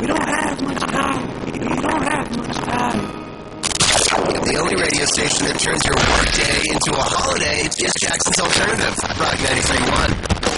We don't have much time. We don't have much time. The only radio station that turns your workday into a holiday is Jackson's Alternative. Rock 93.1.